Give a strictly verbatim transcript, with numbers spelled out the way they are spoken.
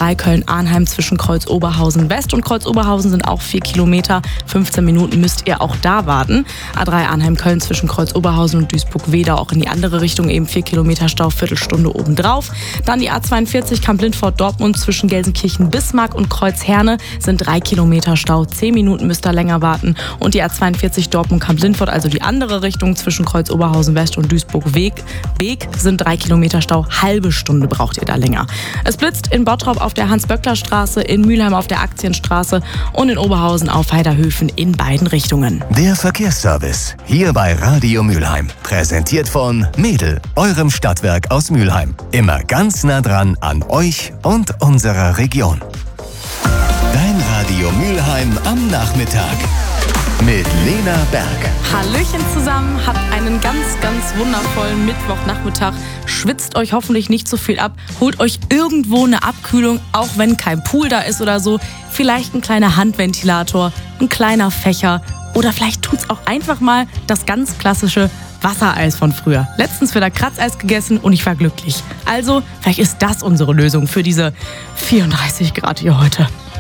drei Köln-Arnheim zwischen Kreuz-Oberhausen West und Kreuz-Oberhausen sind auch vier Kilometer. fünfzehn Minuten müsst ihr auch da warten. A drei Arnheim-Köln zwischen Kreuz-Oberhausen und Duisburg-Wedau auch in die andere Richtung eben vier Kilometer Stau, Viertelstunde obendrauf. Dann die A zweiundvierzig Kamp-Lindfort-Dortmund zwischen Gelsenkirchen-Bismarck und Kreuz-Herne sind drei Kilometer Stau. zehn Minuten müsst ihr länger warten. Und die A zweiundvierzig Dortmund-Kamp-Lindfort, also die andere Richtung zwischen Kreuz-Oberhausen West und Duisburg-Beek, sind drei Kilometer Stau. Halbe Stunde braucht ihr da länger. Es blitzt in Bottrop auf der Hans-Böckler-Straße, in Mülheim auf der Aktienstraße und in Oberhausen auf Heiderhöfen in beiden Richtungen. Der Verkehrsservice hier bei Radio Mülheim. Präsentiert von Mädel, eurem Stadtwerk aus Mülheim. Immer ganz nah dran an euch und unserer Region. Dein Radio Mülheim am Nachmittag. Mit Lena Berg. Hallöchen zusammen, habt einen ganz, ganz wundervollen Mittwochnachmittag. Schwitzt euch hoffentlich nicht so viel ab. Holt euch irgendwo eine Abkühlung, auch wenn kein Pool da ist oder so. Vielleicht ein kleiner Handventilator, ein kleiner Fächer. Oder vielleicht tut's auch einfach mal das ganz klassische Wassereis von früher. Letztens wieder Kratzeis gegessen und ich war glücklich. Also, vielleicht ist das unsere Lösung für diese vierunddreißig Grad hier heute.